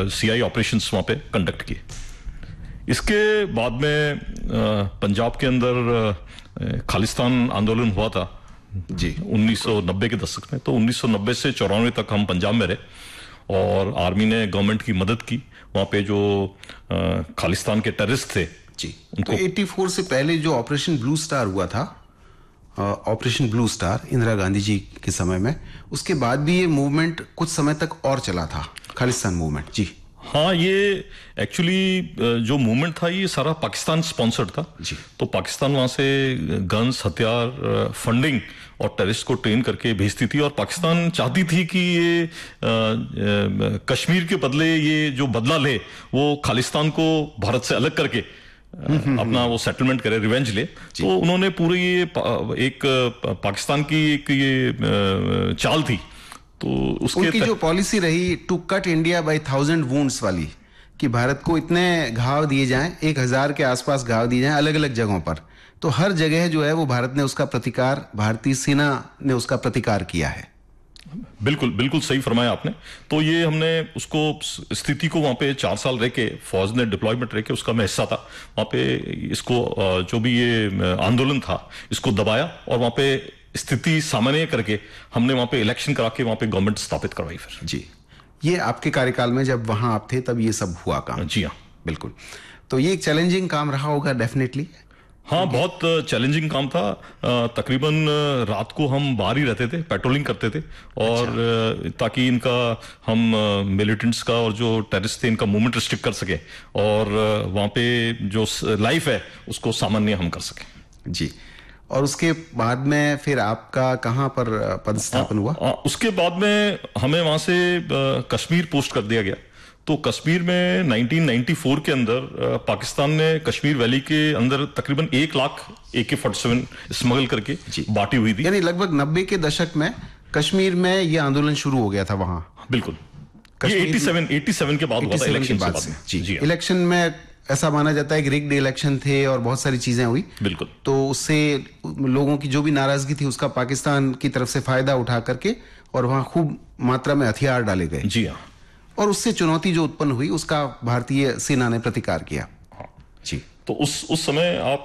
CI operations वहाँ पे conduct किए। इसके बाद में पंजाब के अंदर खालिस्तान आंदोलन हुआ था जी 1990 के दशक में। तो 1990 से 94 तक हम पंजाब में रहे और आर्मी ने गवर्नमेंट की मदद की। वहाँ पे जो खालिस्तान के टेररिस्ट थे जी तो 84 से पहले जो ऑपरेशन ब्लू स्टार हुआ था, operation blue star Indira Gandhi ji के समय में, उसके बाद भी ये मूवमेंट कुछ समय तक और चला था, खालिस्तान मूवमेंट। जी हाँ, ये एक्चुअली जो मूवमेंट था ये सारा पाकिस्तान स्पॉन्सर्ड था जी। तो पाकिस्तान वहाँ से गन्स, हथियार, फंडिंग और टेररिस्ट को ट्रेन करके भेजती थी। और पाकिस्तान चाहती थी कि ये कश्मीर के बदले ये जो बदला ले वो खालिस्तान को भारत से अलग करके अपना वो सेटलमेंट करे, रिवेंज ले। तो उन्होंने पूरी ये एक पाकिस्तान की एक ये चाल थी। तो उसके उनकी जो पॉलिसी रही to cut India by 1000 wounds वाली, कि भारत को इतने घाव दिए जाएं, 1000 के आसपास घाव दिए जाएं अलग अलग जगहों पर, तो हर जगह जो है वो भारत ने उसका प्रतिकार, भारतीय सेना ने उसका प्रतिकार किया है। बिल्कुल बिल्कुल सही फरमाया आपने। तो ये हमने उसको स्थिति को वहाँ पे 4 साल रह के, फौज ने डिप्लॉयमेंट रह के, उसका मैं हिस्सा था वहाँ पे। इसको जो भी ये आंदोलन था इसको दबाया और वहाँ पे स्थिति सामान्य करके हमने वहाँ पे इलेक्शन करा के वहाँ पे गवर्नमेंट स्थापित करवाई फिर। जी, ये आपके कार्यकाल में जब वहां आप थे तब ये सब हुआ काम? जी हाँ, बिल्कुल। तो ये एक चैलेंजिंग काम रहा होगा डेफिनेटली। हाँ, बहुत चैलेंजिंग काम था। तकरीबन रात को हम बाहर ही रहते थे, पेट्रोलिंग करते थे और ताकि इनका हम मिलिटेंट्स का और जो टेररिस्ट थे इनका मूवमेंट रिस्ट्रिक्ट कर सके और वहाँ पे जो लाइफ है उसको सामान्य हम कर सके। जी, और उसके बाद में फिर आपका कहाँ पर पदस्थापन हुआ? उसके बाद में हमें वहाँ से कश्मीर पोस्ट कर दिया गया। तो कश्मीर में 1994 के अंदर पाकिस्तान ने कश्मीर वैली के अंदर तकरीबन 1 लाख AK-47 स्मगल करके बांटी हुई थी। यानी लगभग 90 के दशक में कश्मीर में ये आंदोलन शुरू हो गया था वहां। बिल्कुल, ये 87 के बाद हुआ था, इलेक्शन के बाद में। जी, इलेक्शन में ऐसा माना जाता है कि रिग्ड इलेक्शन थे और बहुत सारी चीजें हुई। बिल्कुल। तो उससे लोगों की जो भी नाराजगी थी उसका पाकिस्तान की तरफ से फायदा उठा करके और वहां खूब मात्रा में हथियार डाले गए। जी हाँ, और उससे चुनौती जो उत्पन्न हुई उसका भारतीय सेना ने प्रतिकार किया। हाँ जी। तो उस समय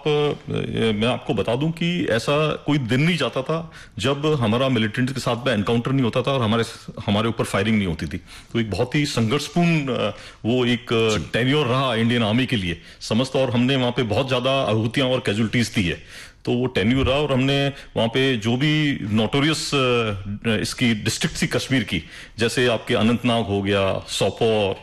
मैं आपको बता दूं कि ऐसा कोई दिन नहीं जाता था जब हमारा मिलिटेंट्स के साथ में एनकाउंटर नहीं होता था और हमारे ऊपर फायरिंग नहीं होती थी। तो एक बहुत ही संघर्षपूर्ण वो एक टेन्योर रहा इंडियन आर्मी के लिए समस्त, और हमने वहां पे बहुत ज्यादा आहुतियां और कैजुअल्टीज दी है। तो वो टेन्यूर रहा और हमने वहाँ पे जो भी नोटोरियस इसकी डिस्ट्रिक्ट थी कश्मीर की, जैसे आपके अनंतनाग हो गया, सोपोर,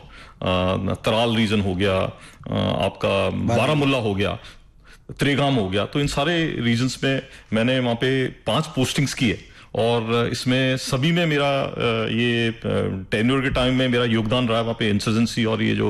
तराल रीजन हो गया, आपका बारामुल्ला हो गया, त्रेगाम हो गया, तो इन सारे रीजन्स में मैंने वहाँ पे 5 पोस्टिंग्स की है और इसमें सभी में मेरा ये टेन्योर के टाइम में मेरा योगदान रहा है वहाँ पे इंसर्जेंसी और ये जो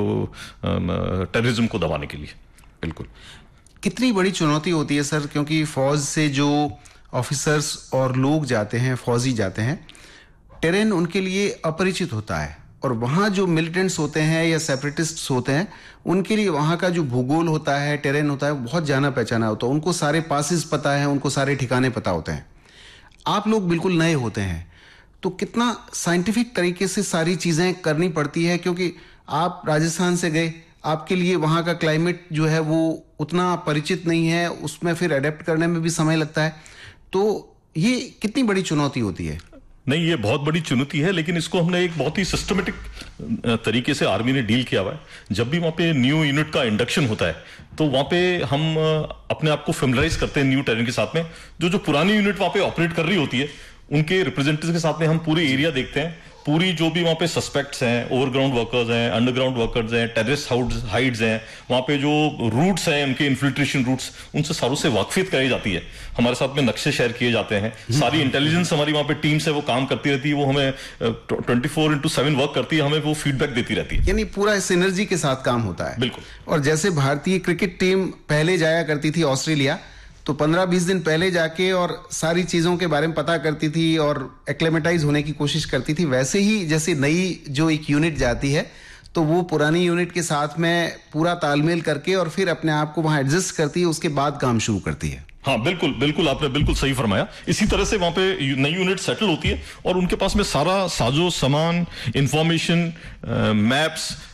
टेररिज्म को दबाने के लिए। बिल्कुल। कितनी बड़ी चुनौती होती है सर, क्योंकि फौज से जो ऑफिसर्स और लोग जाते हैं, फौजी जाते हैं, टेरेन उनके लिए अपरिचित होता है और वहाँ जो मिलिटेंट्स होते हैं या सेपरेटिस्ट्स होते हैं उनके लिए वहाँ का जो भूगोल होता है, टेरेन होता है, बहुत जाना पहचाना होता है। उनको सारे पासेस पता है, उनको सारे ठिकाने पता होते हैं। आप लोग बिल्कुल नए होते हैं, तो कितना साइंटिफिक तरीके से सारी चीज़ें करनी पड़ती है, क्योंकि आप राजस्थान से गए, आपके लिए वहाँ का क्लाइमेट जो है वो उतना परिचित नहीं है, उसमें फिर अडेप्ट करने में भी समय लगता है। तो ये कितनी बड़ी चुनौती होती है? नहीं, ये बहुत बड़ी चुनौती है, लेकिन इसको हमने एक बहुत ही सिस्टमेटिक तरीके से आर्मी ने डील किया हुआ है। जब भी वहाँ पे न्यू यूनिट का इंडक्शन होता है तो वहाँ पे हम अपने आप को फेमिलराइज करते हैं न्यू टेरेन के साथ में। जो पुरानी यूनिट वहाँ पे ऑपरेट कर रही होती है उनके रिप्रेजेंटेटिव के साथ में हम पूरे एरिया देखते हैं, पूरी जो भी वहाँ पे सस्पेक्ट्स हैं, ओवरग्राउंड वर्कर्स हैं, अंडरग्राउंड वर्कर्स हैं, टेररिस्ट हाइड्स हैं, वहाँ पे जो रूट्स हैं उनके इन्फिल्ट्रेशन रूट्स, उनसे सारों से वाकफियत कराई जाती है। हमारे साथ में नक्शे शेयर किए जाते हैं, सारी इंटेलिजेंस हमारी वहाँ पे टीम्स है वो काम करती रहती है, वो हमें 24/7 वर्क करती है, हमें वो फीडबैक देती रहती है। यानी पूरा सिनर्जी के साथ काम होता है। बिल्कुल। और जैसे भारतीय क्रिकेट टीम पहले जाया करती थी ऑस्ट्रेलिया, तो 15-20 दिन पहले जाके और सारी चीज़ों के बारे में पता करती थी और एक्लेमेटाइज होने की कोशिश करती थी, वैसे ही जैसे नई जो एक यूनिट जाती है तो वो पुरानी यूनिट के साथ में पूरा तालमेल करके और फिर अपने आप को वहाँ एडजस्ट करती है, उसके बाद काम शुरू करती है। हाँ, बिल्कुल बिल्कुल, आपने बिल्कुल सही फरमाया। इसी तरह से वहाँ पे नई यूनिट सेटल होती है और उनके पास में सारा साजो सामान, इंफॉर्मेशन, मैप्स,